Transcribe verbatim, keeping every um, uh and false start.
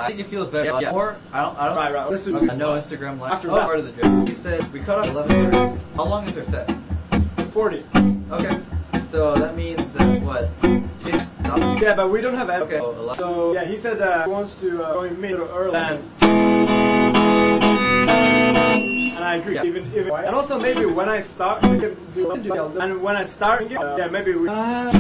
I think it feels better. Yeah. Or I don't. I don't. Right, right. Listen. Okay. No Instagram live. After oh, that. part of the trip. He said we cut off eleven thirty. How long is our set? Forty. Okay. So that means uh, what? Yeah, but we don't have. Okay. So yeah, he said uh, he wants to uh, join me a little early. And, and I agree. Yeah. Even even. And also maybe when I start, we can do. And when I start, uh, yeah, maybe we. Uh,